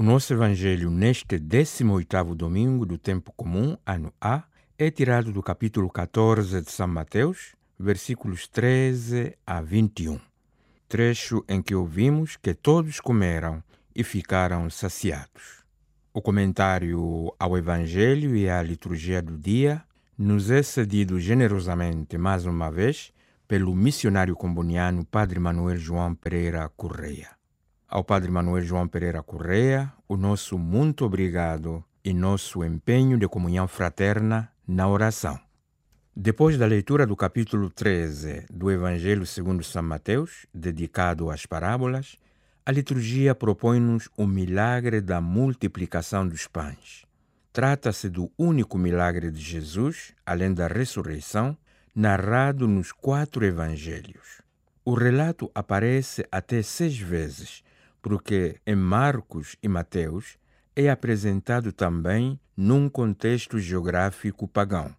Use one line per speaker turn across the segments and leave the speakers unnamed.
nosso evangelho neste 18º domingo do tempo comum, ano A, é tirado do capítulo 14 de São Mateus, versículos 13 a 21. Trecho em que ouvimos que todos comeram e ficaram saciados. O comentário ao evangelho e à liturgia do dia nos é cedido generosamente, mais uma vez, pelo missionário comboniano Padre Manuel João Pereira Correia. Ao Padre Manuel João Pereira Correia, o nosso muito obrigado e nosso empenho de comunhão fraterna na oração. Depois da leitura do capítulo 13 do Evangelho segundo São Mateus, dedicado às parábolas, a liturgia propõe-nos o milagre da multiplicação dos pães. Trata-se do único milagre de Jesus, além da ressurreição, narrado nos 4 evangelhos. O relato aparece até 6 vezes, porque em Marcos e Mateus é apresentado também num contexto geográfico pagão.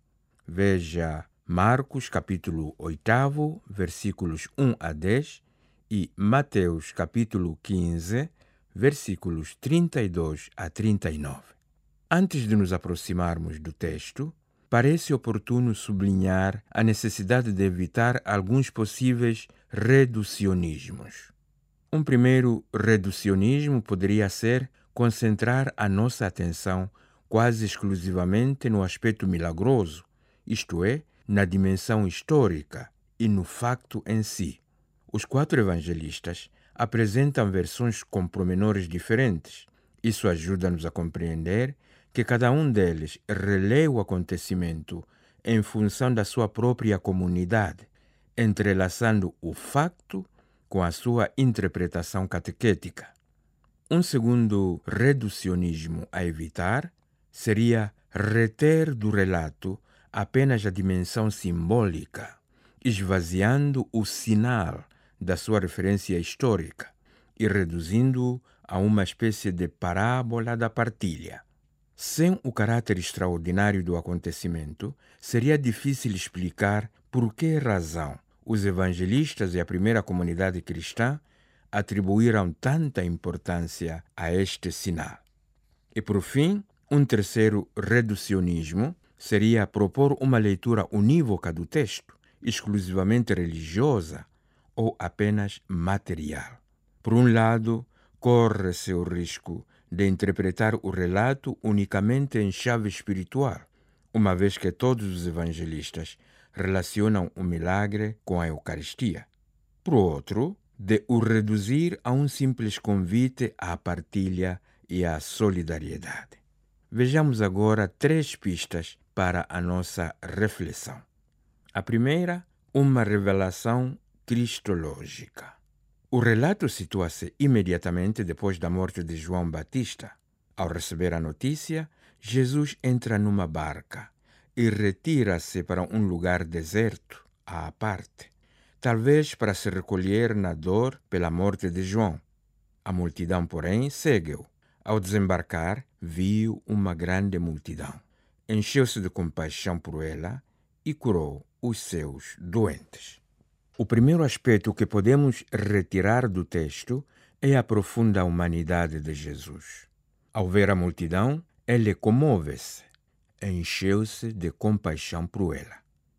Veja Marcos, capítulo 8, versículos 1 a 10, e Mateus, capítulo 15, versículos 32 a 39. Antes de nos aproximarmos do texto, parece oportuno sublinhar a necessidade de evitar alguns possíveis reducionismos. Um primeiro reducionismo poderia ser concentrar a nossa atenção quase exclusivamente no aspecto milagroso, isto é, na dimensão histórica e no facto em si. Os 4 evangelistas apresentam versões com pormenores diferentes. Isso ajuda-nos a compreender que cada um deles relê o acontecimento em função da sua própria comunidade, entrelaçando o facto com a sua interpretação catequética. Um segundo reducionismo a evitar seria reter do relato apenas a dimensão simbólica, esvaziando o sinal da sua referência histórica e reduzindo-o a uma espécie de parábola da partilha. Sem o caráter extraordinário do acontecimento, seria difícil explicar por que razão os evangelistas e a primeira comunidade cristã atribuíram tanta importância a este sinal. E por fim, um terceiro reducionismo seria propor uma leitura unívoca do texto, exclusivamente religiosa ou apenas material. Por um lado, corre-se o risco de interpretar o relato unicamente em chave espiritual, uma vez que todos os evangelistas relacionam o milagre com a Eucaristia. Por outro, de o reduzir a um simples convite à partilha e à solidariedade. Vejamos agora 3 pistas para a nossa reflexão. A primeira, uma revelação cristológica. O relato situa-se imediatamente depois da morte de João Batista. Ao receber a notícia, Jesus entra numa barca e retira-se para um lugar deserto, à parte, talvez para se recolher na dor pela morte de João. A multidão, porém, segue-o. Ao desembarcar, viu uma grande multidão. Encheu-se de compaixão por ela e curou os seus doentes. O primeiro aspecto que podemos retirar do texto é a profunda humanidade de Jesus. Ao ver a multidão, ele comove-se. Encheu-se de compaixão por ela.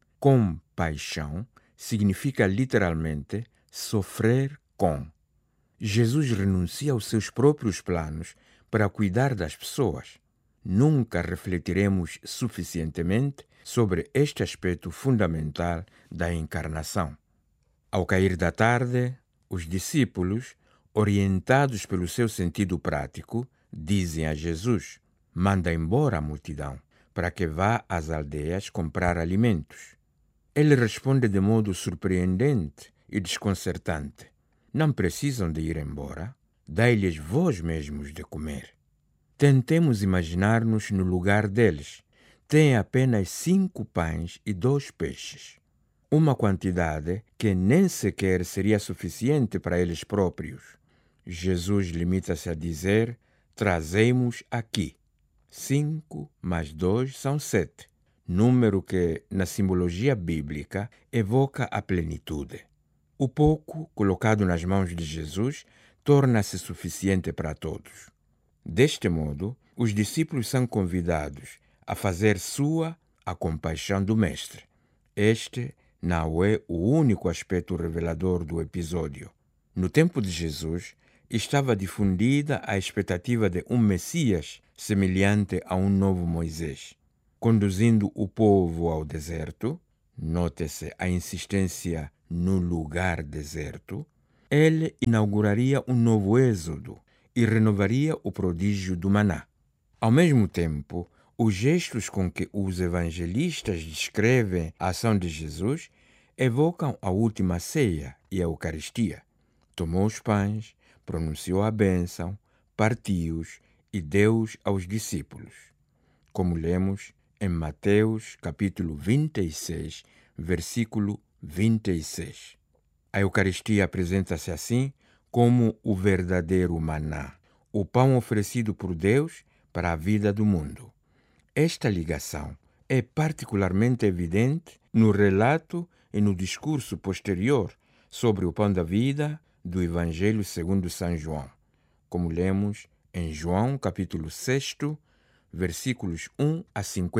Compaixão significa literalmente sofrer com. Jesus renuncia aos seus próprios planos para cuidar das pessoas. Nunca refletiremos suficientemente sobre este aspecto fundamental da encarnação. Ao cair da tarde, os discípulos, orientados pelo seu sentido prático, dizem a Jesus: manda embora a multidão, para que vá às aldeias comprar alimentos. Ele responde de modo surpreendente e desconcertante: não precisam de ir embora, dai-lhes vós mesmos de comer. Tentemos imaginar-nos no lugar deles. Têm apenas 5 pães e 2 peixes. Uma quantidade que nem sequer seria suficiente para eles próprios. Jesus limita-se a dizer: trazei-mos aqui. 5 mais 2 são 7, número que, na simbologia bíblica, evoca a plenitude. O pouco colocado nas mãos de Jesus torna-se suficiente para todos. Deste modo, os discípulos são convidados a fazer sua a compaixão do Mestre. Este não é o único aspecto revelador do episódio. No tempo de Jesus, estava difundida a expectativa de um Messias semelhante a um novo Moisés. Conduzindo o povo ao deserto, note-se a insistência no lugar deserto, ele inauguraria um novo êxodo e renovaria o prodígio do maná. Ao mesmo tempo, os gestos com que os evangelistas descrevem a ação de Jesus evocam a última ceia e a Eucaristia. Tomou os pães, pronunciou a bênção, partiu-os e deu-os aos discípulos, como lemos em Mateus capítulo 26, versículo 26. A Eucaristia apresenta-se assim como o verdadeiro maná, o pão oferecido por Deus para a vida do mundo. Esta ligação é particularmente evidente no relato e no discurso posterior sobre o pão da vida do Evangelho segundo São João, como lemos em João capítulo 6, versículos 1 a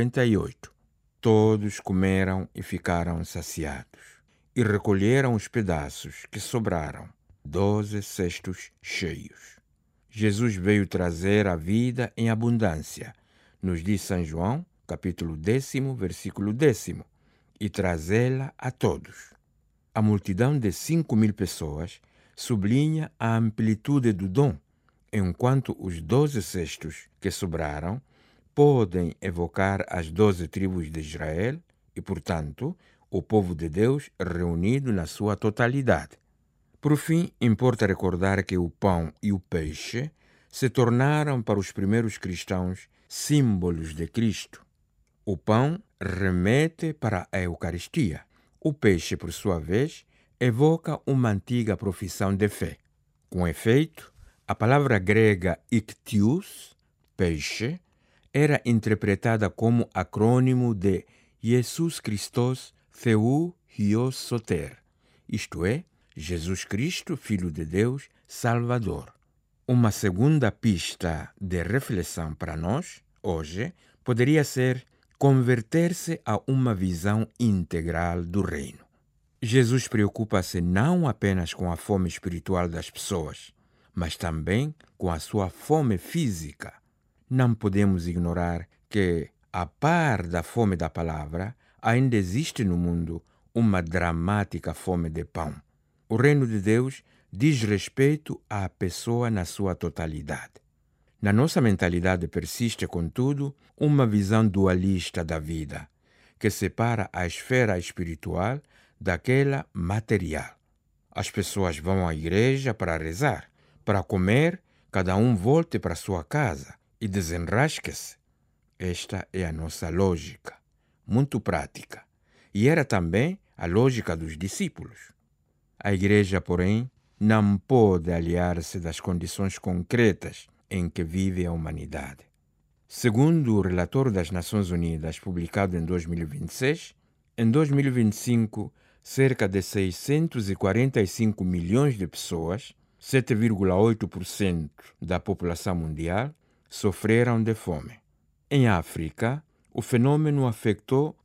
58. Todos comeram e ficaram saciados, e recolheram os pedaços que sobraram, 12 cestos cheios. Jesus veio trazer a vida em abundância, nos diz São João, capítulo 10, versículo 10, e trazê-la a todos. A multidão de 5.000 pessoas sublinha a amplitude do dom, enquanto os 12 cestos que sobraram podem evocar as 12 tribos de Israel e, portanto, o povo de Deus reunido na sua totalidade. Por fim, importa recordar que o pão e o peixe se tornaram para os primeiros cristãos símbolos de Cristo. O pão remete para a Eucaristia. O peixe, por sua vez, evoca uma antiga profissão de fé. Com efeito, a palavra grega iktios, peixe, era interpretada como acrônimo de Jesus Christos Theou Hios Soter, isto é, Jesus Cristo, Filho de Deus, Salvador. Uma segunda pista de reflexão para nós, hoje, poderia ser converter-se a uma visão integral do reino. Jesus preocupa-se não apenas com a fome espiritual das pessoas, mas também com a sua fome física. Não podemos ignorar que, a par da fome da palavra, ainda existe no mundo uma dramática fome de pão. O reino de Deus diz respeito à pessoa na sua totalidade. Na nossa mentalidade persiste, contudo, uma visão dualista da vida, que separa a esfera espiritual daquela material. As pessoas vão à igreja para rezar, para comer, cada um volte para sua casa e desenrasque-se. Esta é a nossa lógica, muito prática, e era também a lógica dos discípulos. A igreja, porém, não pode aliar-se das condições concretas em que vive a humanidade. Segundo o relatório das Nações Unidas, publicado em 2026, em 2025, cerca de 645 milhões de pessoas, 7,8% da população mundial, sofreram de fome. Em África, o fenômeno afetou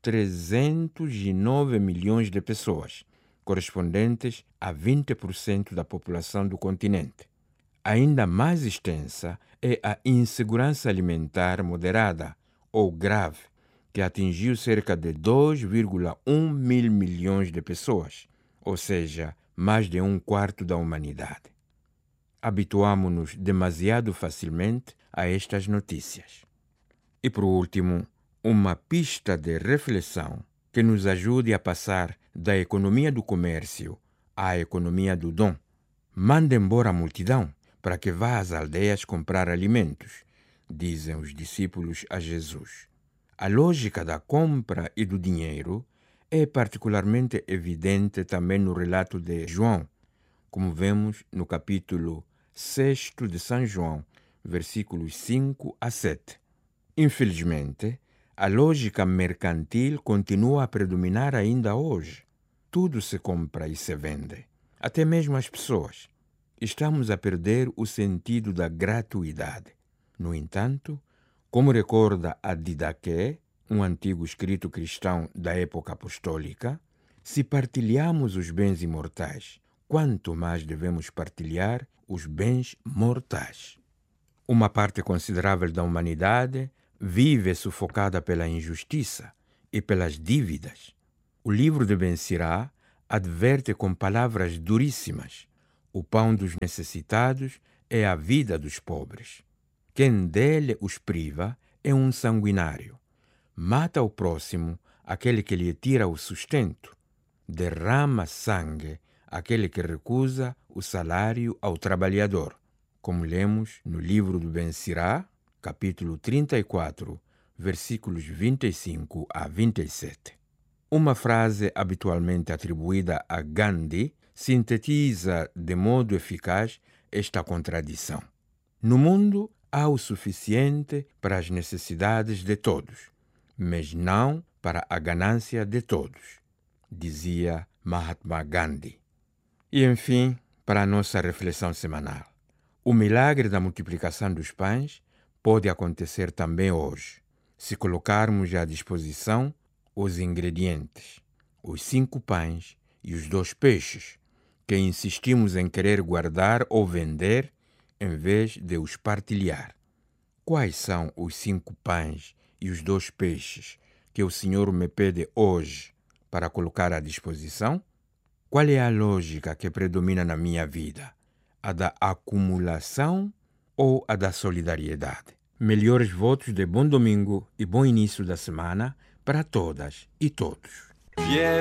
309 milhões de pessoas, correspondentes a 20% da população do continente. Ainda mais extensa é a insegurança alimentar moderada ou grave, que atingiu cerca de 2,1 mil milhões de pessoas, ou seja, mais de um quarto da humanidade. Habituamo-nos demasiado facilmente a estas notícias. E por último, uma pista de reflexão que nos ajude a passar da economia do comércio à economia do dom. Manda embora a multidão para que vá às aldeias comprar alimentos, dizem os discípulos a Jesus. A lógica da compra e do dinheiro é particularmente evidente também no relato de João, como vemos no capítulo 6 de São João, versículos 5 a 7. Infelizmente, a lógica mercantil continua a predominar ainda hoje. Tudo se compra e se vende, até mesmo as pessoas. Estamos a perder o sentido da gratuidade. No entanto, como recorda a Didaqué, um antigo escrito cristão da época apostólica, se partilhamos os bens imortais, quanto mais devemos partilhar os bens mortais. Uma parte considerável da humanidade vive sufocada pela injustiça e pelas dívidas. O livro de Ben Sirá adverte com palavras duríssimas: o pão dos necessitados é a vida dos pobres. Quem dele os priva é um sanguinário. Mata o próximo, aquele que lhe tira o sustento. Derrama sangue, aquele que recusa o salário ao trabalhador. Como lemos no livro do Ben Sirá, capítulo 34, versículos 25 a 27. Uma frase habitualmente atribuída a Gandhi sintetiza de modo eficaz esta contradição. No mundo há o suficiente para as necessidades de todos, mas não para a ganância de todos, dizia Mahatma Gandhi. E, enfim, para a nossa reflexão semanal. O milagre da multiplicação dos pães pode acontecer também hoje, se colocarmos à disposição os ingredientes, os 5 pães e os 2 peixes, que insistimos em querer guardar ou vender em vez de os partilhar. Quais são os 5 pães e os 2 peixes que o Senhor me pede hoje para colocar à disposição? Qual é a lógica que predomina na minha vida? A da acumulação ou a da solidariedade? Melhores votos de bom domingo e bom início da semana para todas e todos.